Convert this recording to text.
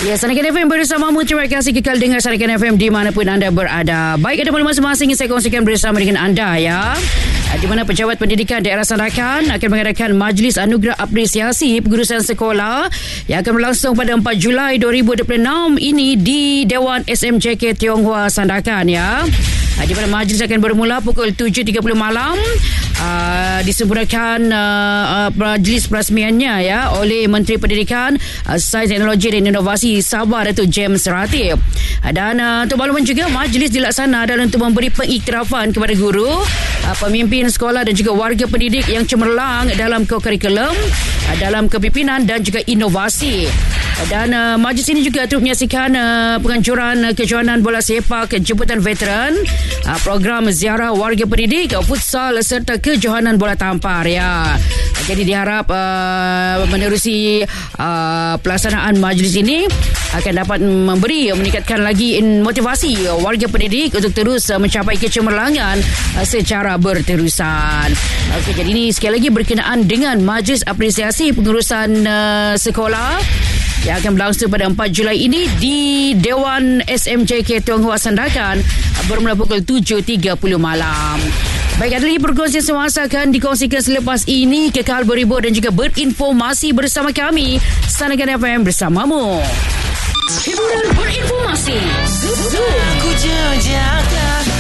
Ya, Sarakan FM bersamamu. Terima kasih kekal dengar Sarakan FM di manapun anda berada. Baik, ada maklumat masing-masing yang saya kongsikan bersama dengan anda ya. Di mana Pejabat Pendidikan Daerah Sandakan akan mengadakan Majlis Anugerah Apresiasi Pengurusan Sekolah yang akan berlangsung pada 4 Julai 2026 ini di Dewan SMJK Tionghoa Sandakan ya. Di mana majlis akan bermula pukul 7.30 malam. Disempurnakan majlis perasmiannya ya oleh Menteri Pendidikan, Sains, Teknologi dan Inovasi Sabah Datuk James Ratib. Dan untuk makluman juga, majlis dilaksana dalam untuk memberi pengiktirafan kepada guru, pemimpin sekolah dan juga warga pendidik yang cemerlang dalam kurikulum, dalam kepimpinan dan juga inovasi. Dan majlis ini juga turut menyaksikan penganjuran kejohanan bola sepak, jemputan veteran, program ziarah warga pendidik, futsal serta kejohanan bola tampar ya. Jadi diharap menerusi pelaksanaan majlis ini akan dapat meningkatkan lagi motivasi warga pendidik untuk terus mencapai kecemerlangan secara berterusan. Okey, jadi ini sekali lagi berkenaan dengan Majlis Apresiasi Pengurusan Sekolah yang akan berlangsung pada 4 Julai ini di Dewan SMJK Tionghoa Sandakan bermula pukul 7.30 malam. Baik, ada lagi perkongsian semasa akan dikongsikan selepas ini. Kekal berhibur dan juga berinformasi bersama kami. Sarakan FM bersamamu. Hiburan berinformasi. Zoom. Aku jejaka.